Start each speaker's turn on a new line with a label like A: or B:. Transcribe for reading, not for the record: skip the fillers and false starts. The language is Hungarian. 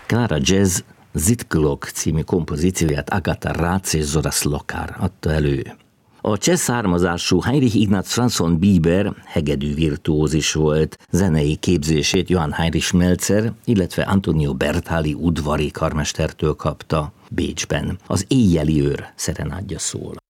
A: Clara Jazz Zitglok című kompozícióját Agatha Ratz és Zora Slokar adta elő. A cseh származású Heinrich Ignaz Franz von Bieber hegedű virtuózis volt. Zenei képzését Johann Heinrich Melzer, illetve Antonio Bertali udvari karmestertől kapta Bécsben. Az Éjjeli őr szerenádja szól.